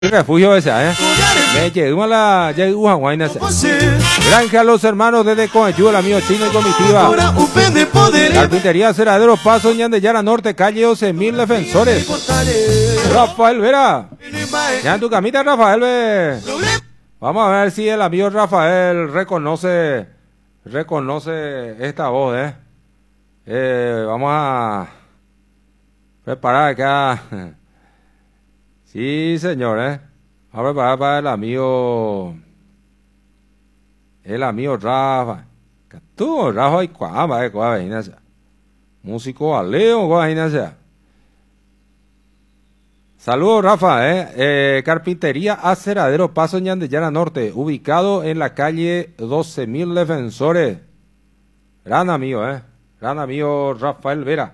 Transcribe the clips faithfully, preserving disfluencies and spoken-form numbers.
refugio ese, ¿eh? Me llegó a la llegó a Guayna. Granja Los Hermanos desde Coayú, el amigo chino y comitiva. Carpintería Ceradero Paso, Ñandeyara Norte, calle doce mil defensores. Rafael Vera. Ya en tu camita, Rafael, ve. Vamos a ver si el amigo Rafael reconoce reconoce esta voz, ¿eh? eh vamos a preparar acá. Sí, señor, ¿eh? Vamos a preparar para el amigo, el amigo Rafa. Tú, Rafa, y cuándo, ¿eh? ¿Cuándo viene ese? Músico Aleo, ¿cuándo viene ese? Saludos, Rafa, ¿eh? eh Carpintería Aceradero Paso Ñandeyara Norte, ubicado en la calle doce mil defensores. Gran amigo, ¿eh? Gran amigo Rafael Vera.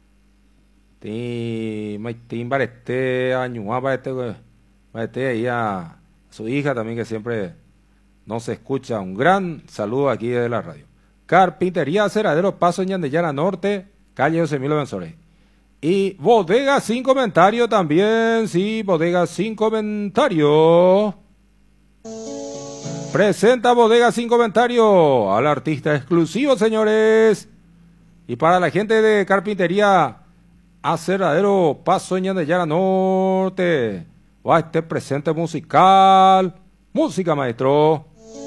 Maitín Barete, Añuá Barete, Barete ahí a su hija también que siempre nos escucha. Un gran saludo aquí desde la radio. Carpintería Aceradero Paso Ñandeyara Norte, calle doce mil defensores. Y Bodega sin comentario también, sí, Bodega sin comentario. Presenta Bodega sin comentario al artista exclusivo, señores. Y para la gente de Carpintería Aceradero Paso Ñandeyara Norte, va este presente musical. Música, maestro.